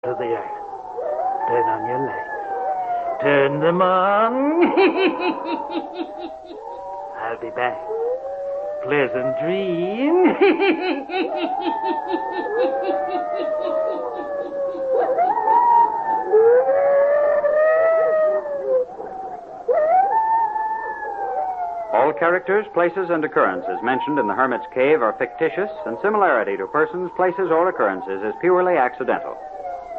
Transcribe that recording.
To the earth. Turn on your lights. Turn them on. I'll be back. Pleasant dreams. All characters, places, and occurrences mentioned in the Hermit's Cave are fictitious, and similarity to persons, places, or occurrences is purely accidental.